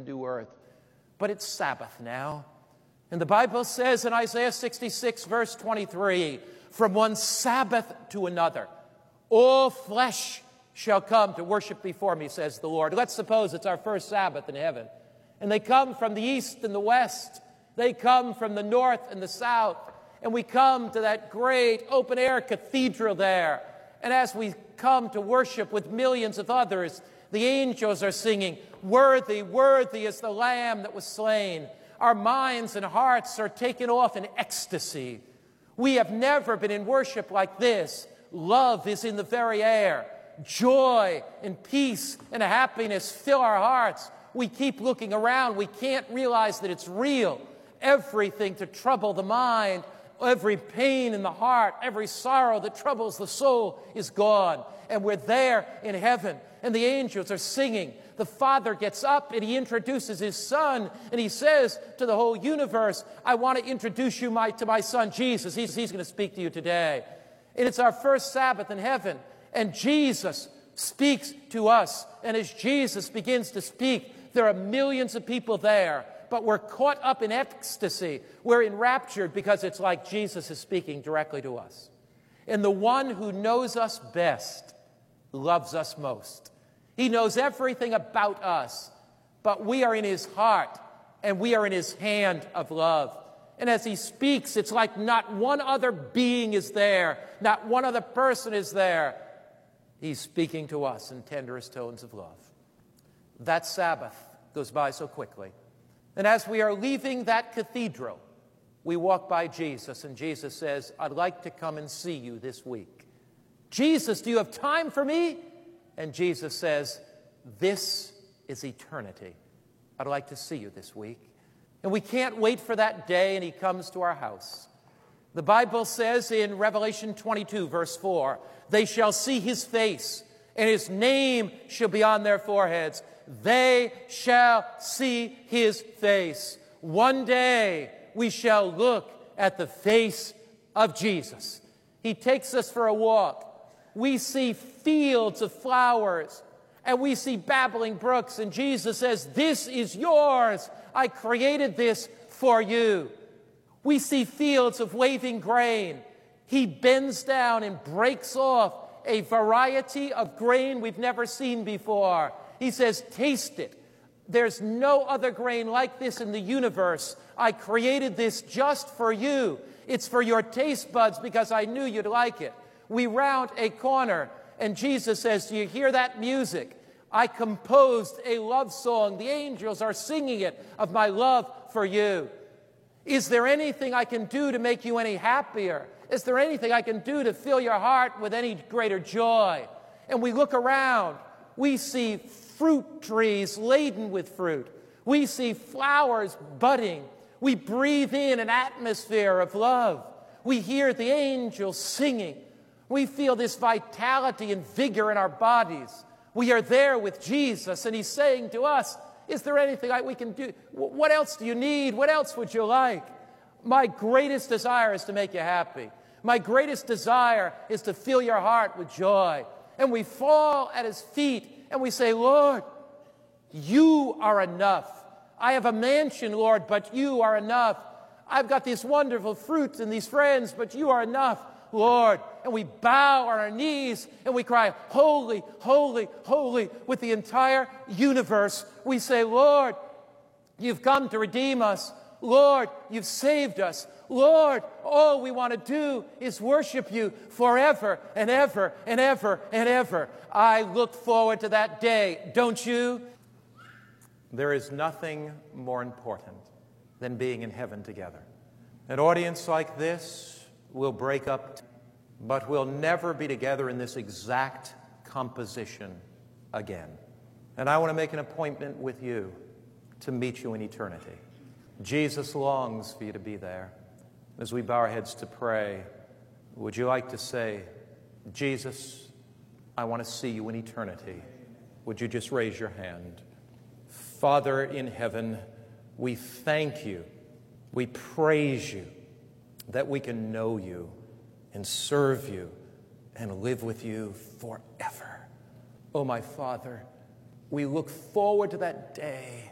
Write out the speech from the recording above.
and new earth. But it's Sabbath now. And the Bible says in Isaiah 66, verse 23, from one Sabbath to another, all flesh shall come to worship before me, says the Lord. Let's suppose it's our first Sabbath in heaven. And they come from the east and the west. They come from the north and the south. And we come to that great open-air cathedral there. And as we come to worship with millions of others, the angels are singing, worthy, worthy is the Lamb that was slain. Our minds and hearts are taken off in ecstasy. We have never been in worship like this. Love is in the very air. Joy and peace and happiness fill our hearts. We keep looking around. We can't realize that it's real. Everything to trouble the mind, every pain in the heart, every sorrow that troubles the soul is gone. And we're there in heaven. And the angels are singing. The Father gets up and he introduces his Son. And he says to the whole universe, I want to introduce you to my Son, Jesus. He's going to speak to you today. And it's our first Sabbath in heaven. And Jesus speaks to us. And as Jesus begins to speak, there are millions of people there. But we're caught up in ecstasy. We're enraptured because it's like Jesus is speaking directly to us. And the one who knows us best loves us most. He knows everything about us, but we are in his heart and we are in his hand of love. And as he speaks, it's like not one other being is there, not one other person is there. He's speaking to us in tenderest tones of love. That Sabbath goes by so quickly. And as we are leaving that cathedral, we walk by Jesus, and Jesus says, I'd like to come and see you this week. Jesus, do you have time for me? And Jesus says, this is eternity. I'd like to see you this week. And we can't wait for that day, and he comes to our house. The Bible says in Revelation 22, verse 4, they shall see his face, and his name shall be on their foreheads. They shall see his face. One day we shall look at the face of Jesus. He takes us for a walk. We see fields of flowers, and we see babbling brooks, and Jesus says, this is yours. I created this for you. We see fields of waving grain. He bends down and breaks off a variety of grain we've never seen before. He says, taste it. There's no other grain like this in the universe. I created this just for you. It's for your taste buds because I knew you'd like it. We round a corner, and Jesus says, do you hear that music? I composed a love song. The angels are singing it of my love for you. Is there anything I can do to make you any happier? Is there anything I can do to fill your heart with any greater joy? And we look around. We see fruit trees laden with fruit. We see flowers budding. We breathe in an atmosphere of love. We hear the angels singing. We feel this vitality and vigor in our bodies. We are there with Jesus, and he's saying to us, is there anything we can do? What else do you need? What else would you like? My greatest desire is to make you happy. My greatest desire is to fill your heart with joy. And we fall at his feet, and we say, Lord, you are enough. I have a mansion, Lord, but you are enough. I've got these wonderful fruits and these friends, but you are enough, Lord. And we bow on our knees and we cry, holy, holy, holy, with the entire universe. We say, Lord, you've come to redeem us. Lord, you've saved us. Lord, all we want to do is worship you forever and ever and ever and ever. I look forward to that day, don't you? There is nothing more important than being in heaven together. An audience like this will break up, but we'll never be together in this exact composition again. And I want to make an appointment with you to meet you in eternity. Jesus longs for you to be there. As we bow our heads to pray, would you like to say, Jesus, I want to see you in eternity? Would you just raise your hand? Father in heaven, we thank you, we praise you that we can know you and serve you and live with you forever. Oh, my Father, we look forward to that day